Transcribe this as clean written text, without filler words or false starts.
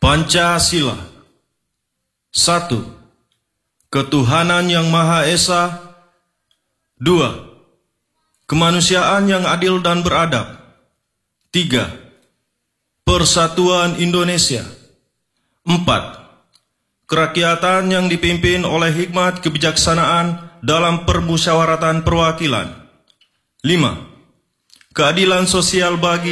Pancasila. 1. Ketuhanan yang Maha Esa. 2. Kemanusiaan yang adil dan beradab. 3. Persatuan Indonesia. 4. Kerakyatan yang dipimpin oleh hikmat kebijaksanaan dalam permusyawaratan perwakilan. 5. Keadilan sosial bagi